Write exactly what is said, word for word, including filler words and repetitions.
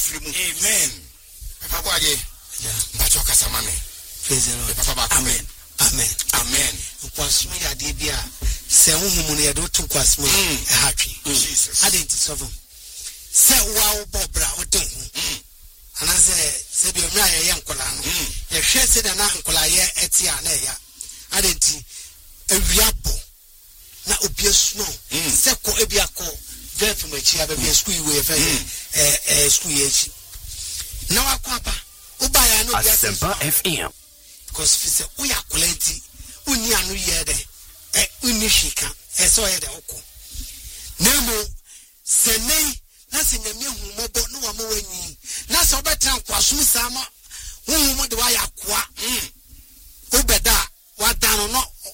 afiri mu. Amen. Papa kwaje. Yeah. Mbacho kasama me. Praise the Lord. Papa ba. Amen. Amen. Amen. Kwasmo ya de bia se huhumu ne do to kwasmo e hatwe. Jesus. Identify. Se wa wo bobra wo den hu. Ana se se bi omra ye yankola no. Ye hwe se da na ankola ye etia na ya. Adenti ewiabo na obiesuno se ko ebiako ve from echi abia school we fe eh eh school ye echi. Na wa kwapa uba ya no bia Asempa F M. Because fi se uya kolenti uni anu ye de eh uni hika eh so ye de oko. Nemo se nei na se nyame hu mobo no wa mo wani na se obetran kwaso sama hu mo de wa yakoa mm obeda wa dano no